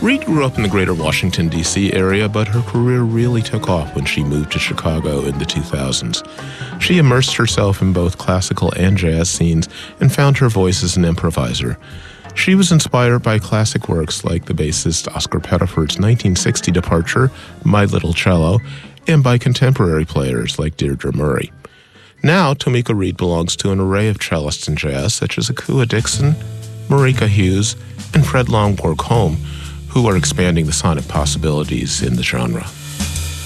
Reed grew up in the greater Washington, D.C. area, but her career really took off when she moved to Chicago in the 2000s. She immersed herself in both classical and jazz scenes and found her voice as an improviser. She was inspired by classic works like the bassist Oscar Pettiford's 1960 departure, My Little Cello, and by contemporary players like Deirdre Murray. Now, Tomeeka Reed belongs to an array of cellists in jazz, such as Akua Dixon, Marika Hughes, and Fred Longborg Holm, who are expanding the sonic possibilities in the genre.